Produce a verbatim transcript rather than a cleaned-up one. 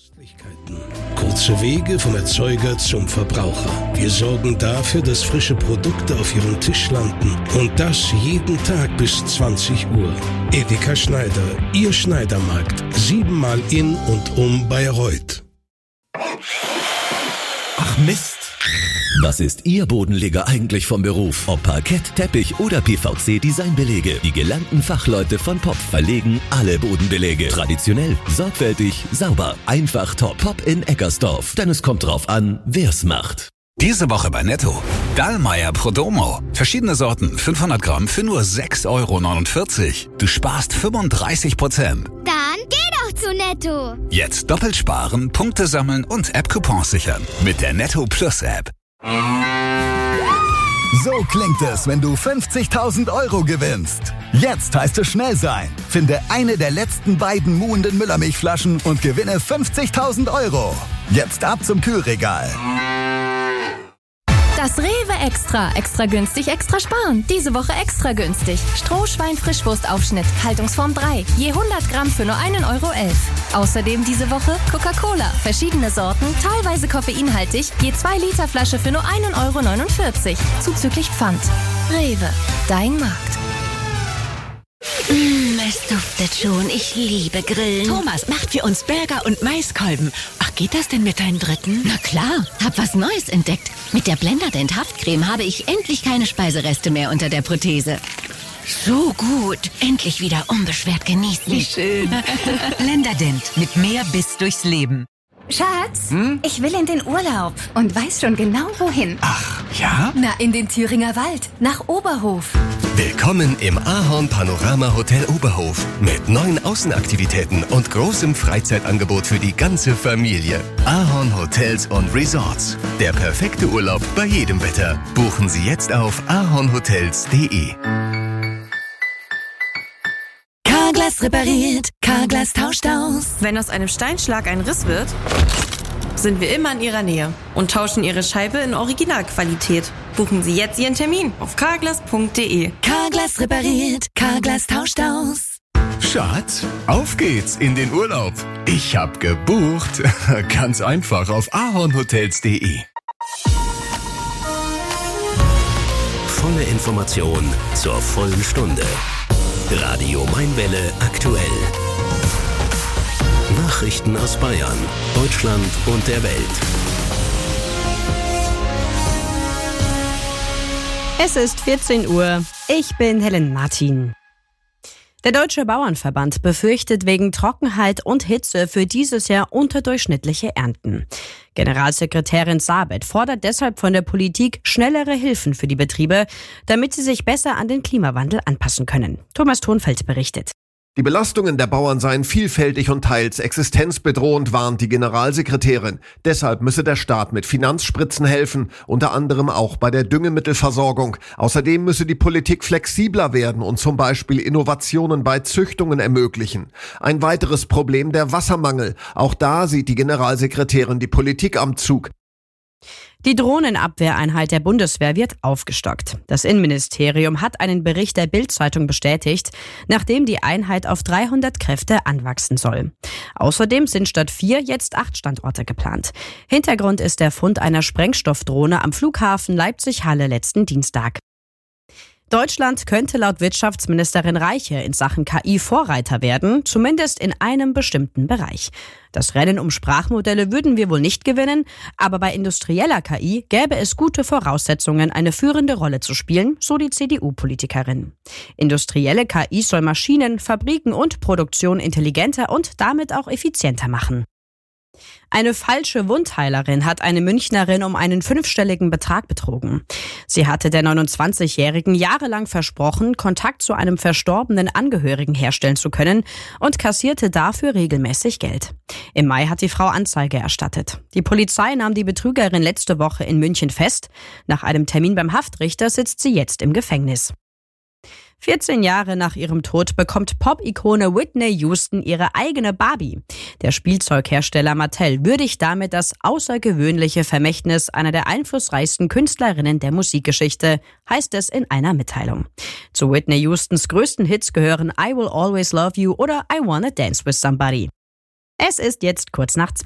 Kurze Wege vom Erzeuger zum Verbraucher. Wir sorgen dafür, dass frische Produkte auf Ihrem Tisch landen. Und das jeden Tag bis zwanzig Uhr. Edeka Schneider, Ihr Schneidermarkt. Siebenmal in und um Bayreuth. Ach Mist. Was ist Ihr Bodenleger eigentlich vom Beruf? Ob Parkett, Teppich oder P V C-Designbelege. Die gelernten Fachleute von Popp verlegen alle Bodenbelege. Traditionell, sorgfältig, sauber, einfach top. Popp in Eckersdorf. Denn es kommt drauf an, wer's macht. Diese Woche bei Netto. Dallmayr Prodomo. Verschiedene Sorten, fünfhundert Gramm für nur sechs Euro neunundvierzig. Du sparst fünfunddreißig Prozent. Dann geh doch zu Netto. Jetzt doppelt sparen, Punkte sammeln und App-Coupons sichern. Mit der Netto Plus App. So klingt es, wenn du fünfzigtausend Euro gewinnst. Jetzt heißt es schnell sein. Finde eine der letzten beiden muhenden Müllermilchflaschen und gewinne fünfzigtausend Euro. Jetzt ab zum Kühlregal. Das Rewe Extra. Extra günstig, extra sparen. Diese Woche extra günstig. Strohschwein-Frischwurstaufschnitt. Haltungsform drei. Je hundert Gramm für nur einen Euro elf. Außerdem diese Woche Coca-Cola. Verschiedene Sorten, teilweise koffeinhaltig. Je zwei Liter Flasche für nur einen Euro neunundvierzig. Zuzüglich Pfand. Rewe. Dein Markt. Mmh, es duftet schon. Ich liebe Grillen. Thomas macht für uns Burger und Maiskolben. Ach, geht das denn mit deinem dritten? Na klar, hab was Neues entdeckt. Mit der Blenderdent Haftcreme habe ich endlich keine Speisereste mehr unter der Prothese. So gut. Endlich wieder unbeschwert genießen. Wie schön. Blenderdent. Mit mehr Biss durchs Leben. Schatz, hm? Ich will in den Urlaub und weiß schon genau wohin. Ach, ja? Na, in den Thüringer Wald, nach Oberhof. Willkommen im Ahorn Panorama Hotel Oberhof mit neuen Außenaktivitäten und großem Freizeitangebot für die ganze Familie. Ahorn Hotels und Resorts. Der perfekte Urlaub bei jedem Wetter. Buchen Sie jetzt auf ahornhotels punkt de. Carglass repariert, Carglass tauscht aus. Wenn aus einem Steinschlag ein Riss wird, sind wir immer in Ihrer Nähe und tauschen Ihre Scheibe in Originalqualität. Buchen Sie jetzt Ihren Termin auf carglass punkt de. Carglass repariert, Carglass tauscht aus. Schatz, auf geht's in den Urlaub. Ich hab gebucht. Ganz einfach auf ahornhotels punkt de. Volle Information zur vollen Stunde. Radio Mainwelle aktuell. Nachrichten aus Bayern, Deutschland und der Welt. Es ist vierzehn Uhr. Ich bin Helen Martin. Der Deutsche Bauernverband befürchtet wegen Trockenheit und Hitze für dieses Jahr unterdurchschnittliche Ernten. Generalsekretärin Sabet fordert deshalb von der Politik schnellere Hilfen für die Betriebe, damit sie sich besser an den Klimawandel anpassen können. Thomas Thonfeld berichtet. Die Belastungen der Bauern seien vielfältig und teils existenzbedrohend, warnt die Generalsekretärin. Deshalb müsse der Staat mit Finanzspritzen helfen, unter anderem auch bei der Düngemittelversorgung. Außerdem müsse die Politik flexibler werden und zum Beispiel Innovationen bei Züchtungen ermöglichen. Ein weiteres Problem der Wassermangel. Auch da sieht die Generalsekretärin die Politik am Zug. Die Drohnenabwehreinheit der Bundeswehr wird aufgestockt. Das Innenministerium hat einen Bericht der Bild-Zeitung bestätigt, nachdem die Einheit auf dreihundert Kräfte anwachsen soll. Außerdem sind statt vier jetzt acht Standorte geplant. Hintergrund ist der Fund einer Sprengstoffdrohne am Flughafen Leipzig-Halle letzten Dienstag. Deutschland könnte laut Wirtschaftsministerin Reiche in Sachen K I Vorreiter werden, zumindest in einem bestimmten Bereich. Das Rennen um Sprachmodelle würden wir wohl nicht gewinnen, aber bei industrieller K I gäbe es gute Voraussetzungen, eine führende Rolle zu spielen, so die C D U-Politikerin. Industrielle K I soll Maschinen, Fabriken und Produktion intelligenter und damit auch effizienter machen. Eine falsche Wundheilerin hat eine Münchnerin um einen fünfstelligen Betrag betrogen. Sie hatte der neunundzwanzigjährigen jahrelang versprochen, Kontakt zu einem verstorbenen Angehörigen herstellen zu können und kassierte dafür regelmäßig Geld. Im Mai hat die Frau Anzeige erstattet. Die Polizei nahm die Betrügerin letzte Woche in München fest. Nach einem Termin beim Haftrichter sitzt sie jetzt im Gefängnis. vierzehn Jahre nach ihrem Tod bekommt Pop-Ikone Whitney Houston ihre eigene Barbie. Der Spielzeughersteller Mattel würdigt damit das außergewöhnliche Vermächtnis einer der einflussreichsten Künstlerinnen der Musikgeschichte, heißt es in einer Mitteilung. Zu Whitney Houstons größten Hits gehören I Will Always Love You oder I Wanna Dance With Somebody. Es ist jetzt kurz nach zwei.